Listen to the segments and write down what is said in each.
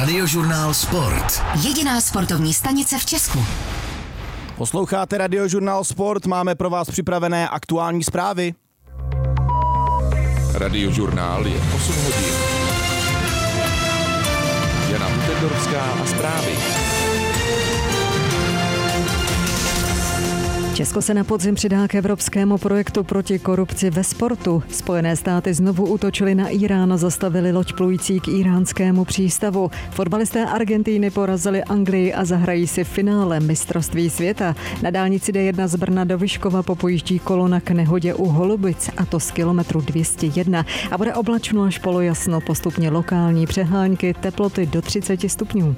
Radiožurnál Sport. Jediná sportovní stanice v Česku. Posloucháte Radiožurnál Sport, máme pro vás připravené aktuální zprávy. Radiožurnál je 8 hodin. Jana Butendorská a zprávy. Česko se na podzim přidá k evropskému projektu proti korupci ve sportu. Spojené státy znovu útočily na Irán a zastavili loď plující k íránskému přístavu. Fotbalisté Argentíny porazili Anglii a zahrají si finále mistrovství světa. Na dálnici D1 z Brna do Vyškova popojíždí kolona k nehodě u Holubic, a to z kilometru 201. A bude oblačno až polojasno, postupně lokální přehánky, teploty do 30 stupňů.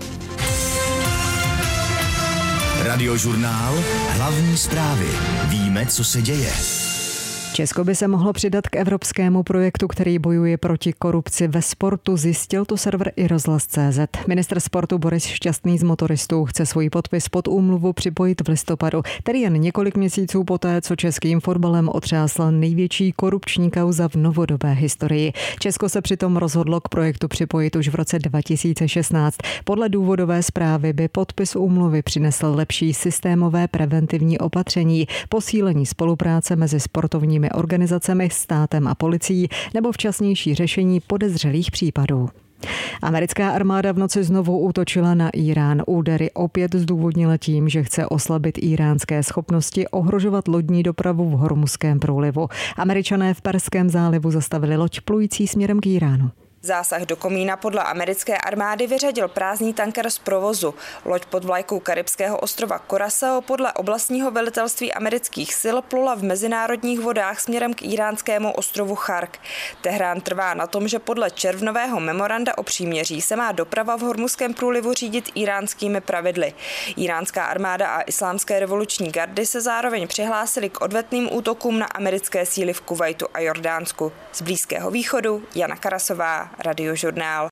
Radiožurnál, hlavní zprávy. Víme, co se děje. Česko by se mohlo přidat k evropskému projektu, který bojuje proti korupci ve sportu, zjistil to server iRozhlas.cz. Ministr sportu Boris Šťastný z motoristů chce svůj podpis pod úmluvu připojit v listopadu, tedy jen několik měsíců poté, co českým fotbalem otřásla největší korupční kauza v novodobé historii. Česko se přitom rozhodlo k projektu připojit už v roce 2016. Podle důvodové zprávy by podpis úmluvy přinesl lepší systémové preventivní opatření, posílení spolupráce mezi sportovními organizacemi, státem a policií nebo včasnější řešení podezřelých případů. Americká armáda v noci znovu útočila na Irán. Údery opět zdůvodnila tím, že chce oslabit íránské schopnosti ohrožovat lodní dopravu v Hormuzském průlivu. Američané v Perském zálivu zastavili loď plující směrem k Iránu. Zásah do komína podle americké armády vyřadil prázdný tanker z provozu. Loď pod vlajkou karibského ostrova Curaçao podle oblastního velitelství amerických sil plula v mezinárodních vodách směrem k iránskému ostrovu Chark. Tehrán trvá na tom, že podle červnového memoranda o příměří se má doprava v Hormuzském průlivu řídit iránskými pravidly. Iránská armáda a islámské revoluční gardy se zároveň přihlásily k odvetným útokům na americké síly v Kuvajtu a Jordánsku. Z Blízkého východu Jana Karasová, Radiožurnál.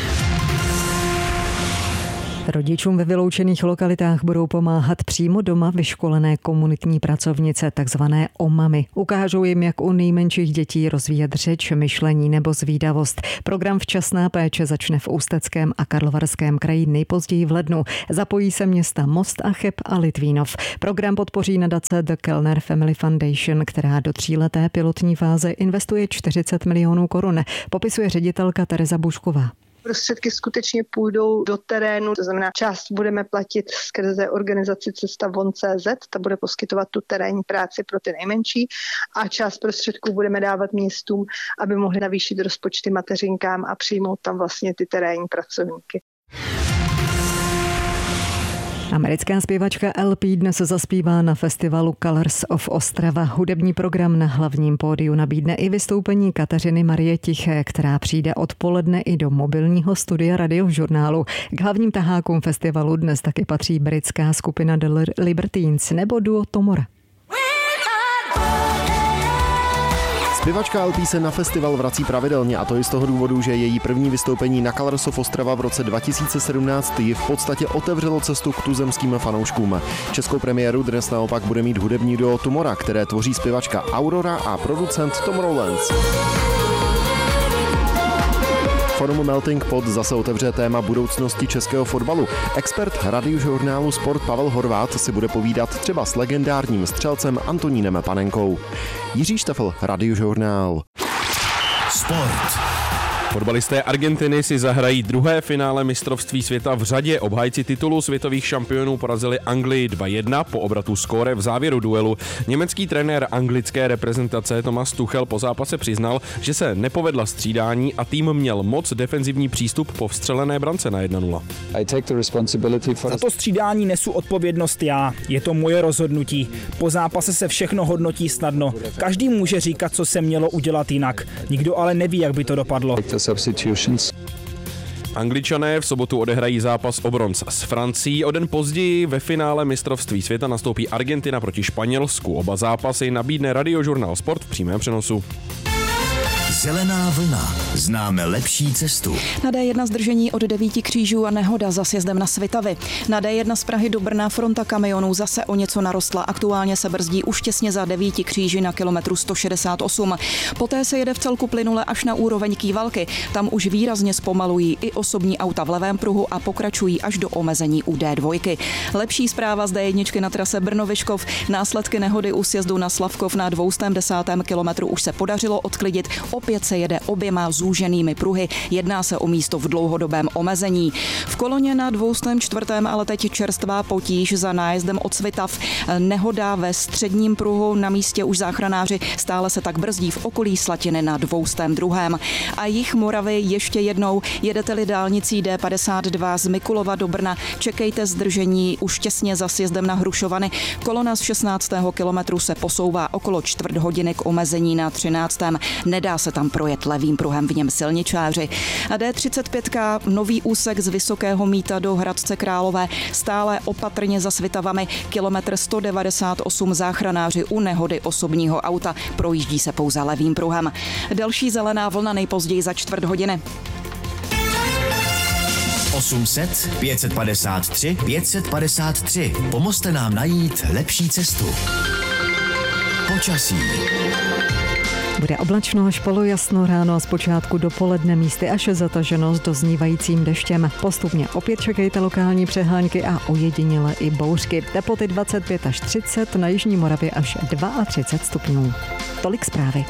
Rodičům ve vyloučených lokalitách budou pomáhat přímo doma vyškolené komunitní pracovnice, takzvané OMAMy. Ukážou jim, jak u nejmenších dětí rozvíjet řeč, myšlení nebo zvídavost. Program Včasná péče začne v Ústeckém a Karlovarském kraji nejpozději v lednu. Zapojí se města Most a Cheb a Litvínov. Program podpoří nadace The Kellner Family Foundation, která do 3leté pilotní fáze investuje 40 milionů korun, popisuje ředitelka Tereza Bušková. Prostředky skutečně půjdou do terénu, to znamená, část budeme platit skrze organizaci Cesta von.cz, ta bude poskytovat tu terénní práci pro ty nejmenší, a část prostředků budeme dávat městům, aby mohli navýšit rozpočty mateřinkám a přijmout tam vlastně ty terénní pracovníky. Americká zpěvačka LP dnes zaspívá na festivalu Colors of Ostrava. Hudební program na hlavním pódiu nabídne i vystoupení Kateřiny Marie Tiché, která přijde odpoledne i do mobilního studia Radiožurnálu. K hlavním tahákům festivalu dnes taky patří britská skupina The Libertines nebo duo Tomora. Zpěvačka LP se na festival vrací pravidelně, a to i z toho důvodu, že její první vystoupení na Colors of Ostrava v roce 2017 ji v podstatě otevřelo cestu k tuzemským fanouškům. Českou premiéru dnes naopak bude mít hudební duo Tomora, které tvoří zpěvačka Aurora a producent Tom Rowlands. Forum Melting Pot zase otevře téma budoucnosti českého fotbalu. Expert Radiožurnálu Sport Pavel Horváth si bude povídat třeba s legendárním střelcem Antonínem Panenkou. Jiří Štefl, Radiožurnál. Sport. Fotbalisté Argentiny si zahrají druhé finále mistrovství světa v řadě. Obhájci titulu světových šampionů porazili Anglii 2-1 po obratu skóre v závěru duelu. Německý trenér anglické reprezentace Thomas Tuchel po zápase přiznal, že se nepovedla střídání a tým měl moc defenzivní přístup po vstřelené brance na 1-0. Za to střídání nesu odpovědnost já. Je to moje rozhodnutí. Po zápase se všechno hodnotí snadno. Každý může říkat, co se mělo udělat jinak. Nikdo ale neví, jak by to dopadlo. Angličané v sobotu odehrají zápas o bronz s Francií. O den později ve finále mistrovství světa nastoupí Argentina proti Španělsku. Oba zápasy nabídne Radiožurnál Sport v přímém přenosu. Zelená vlna. Známe lepší cestu. Na D1 zdržení od 9 křížů a nehoda za sjezdem na Svitavy. Na D1 z Prahy do Brna fronta kamionů zase o něco narostla. Aktuálně se brzdí už těsně za 9 kříži na kilometru 168. Poté se jede v celku plynule až na úroveň Kývalky. Tam už výrazně zpomalují i osobní auta v levém pruhu a pokračují až do omezení u D2. Lepší zpráva z D1 na trase Brno-Vyškov. Následky nehody u sjezdu na Slavkov na 210. kilometru už se podařilo odklidit. Opět se jede oběma zúženými pruhy. Jedná se o místo v dlouhodobém omezení. V Koloně na 204. ale teď čerstvá potíž za nájezdem od Svitav. Nehoda ve středním pruhu, na místě už záchranáři, stále se tak brzdí v okolí Slatiny na 202. A jih Moravy ještě jednou, jedete-li dálnicí D52 z Mikulova do Brna, čekejte zdržení už těsně za sjezdem na Hrušovany. Kolona z 16. kilometru se posouvá okolo čtvrt hodiny k omezení na 13. Nedá se tam projet levým pruhem, v něm silničáři. A D35, nový úsek z Vysokého Mýta do Hradce Králové, stále opatrně za Svitavami, kilometr 198, záchranáři u nehody osobního auta, projíždí se pouze levým pruhem. Další zelená vlna nejpozději za čtvrt hodiny. 800 553 553. Pomozte nám najít lepší cestu. Počasí. Bude oblačno až polojasno, ráno a zpočátku dopoledne místy až zataženo s doznívajícím deštěm. Postupně opět čekejte lokální přehánky a ojediněle i bouřky. Teploty 25 až 30, na jižní Moravě až 32 stupňů. Tolik zprávy.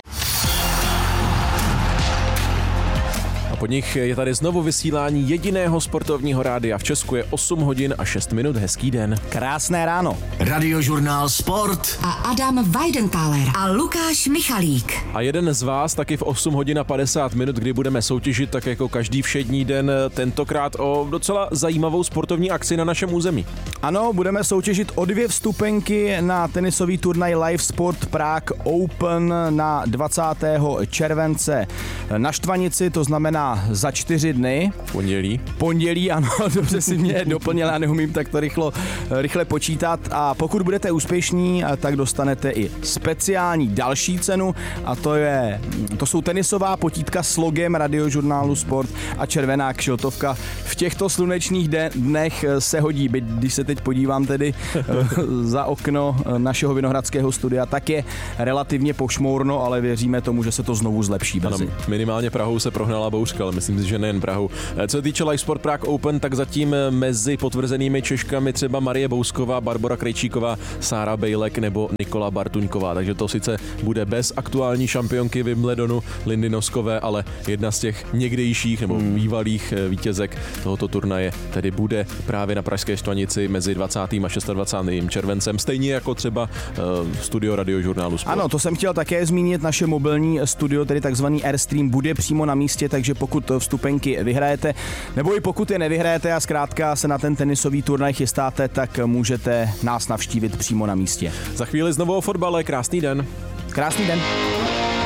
Po nich je tady znovu vysílání jediného sportovního rádia v Česku. Je 8 hodin a 6 minut. Hezký den. Krásné ráno. Radiožurnál Sport. A Adam Weidenthaler a Lukáš Michalík. A jeden z vás taky v 8 hodin a 50 minut, kdy budeme soutěžit tak jako každý všední den, tentokrát o docela zajímavou sportovní akci na našem území. Ano, budeme soutěžit o 2 vstupenky na tenisový turnaj Live Sport Prague Open na 20. července na Štvanici, to znamená za 4 dny. Pondělí, ano, dobře si mě doplnil, já neumím tak to rychle počítat, a pokud budete úspěšní, tak dostanete i speciální další cenu, a to jsou tenisová potítka s logem Radiožurnálu Sport a červená kšiltovka. V těchto slunečných dnech se hodí, byť když se teď podívám tedy za okno našeho vinohradského studia, tak je relativně pošmourno, ale věříme tomu, že se to znovu zlepší brzy. Ano, minimálně Prahou se prohnala bouřka, ale myslím si, že nejen Prahu. Co se týče Live Sport Prague Open, tak zatím mezi potvrzenými Češkami třeba Marie Bousková, Barbora Krejčíková, Sára Bejlek nebo Nikola Bartuňková. Takže to sice bude bez aktuální šampionky Wimbledonu Lindy Noskové, ale jedna z těch někdejších nebo bývalých vítězek tohoto turnaje tedy bude právě na pražské Štvanici mezi 20. a 26. červencem. Stejně jako třeba studio Radiožurnálu Sport. Ano, to jsem chtěl také zmínit. Naše mobilní studio, tedy takzvaný Airstream, bude přímo na místě, takže pokud vstupenky vyhrajete, nebo i pokud je nevyhrajete a zkrátka se na ten tenisový turnaj chystáte, tak můžete nás navštívit přímo na místě. Za chvíli znovu o fotbale. Krásný den. Krásný den.